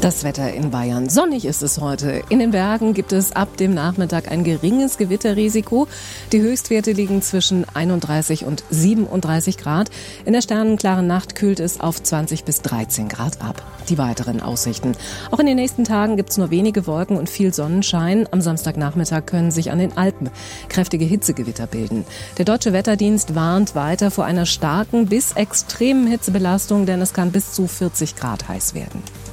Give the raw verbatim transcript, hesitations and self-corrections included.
Das Wetter in Bayern. Sonnig ist es heute. In den Bergen gibt es ab dem Nachmittag ein geringes Gewitterrisiko. Die Höchstwerte liegen zwischen einunddreißig und siebenunddreißig Grad. In der sternenklaren Nacht kühlt es auf zwanzig bis dreizehn Grad ab. Die weiteren Aussichten. Auch in den nächsten Tagen gibt es nur wenige Wolken und viel Sonnenschein. Am Samstagnachmittag können sich an den Alpen kräftige Hitzegewitter bilden. Der Deutsche Wetterdienst warnt weiter vor einer starken bis extremen Hitzebelastung, denn es kann bis zu vierzig Grad heiß werden.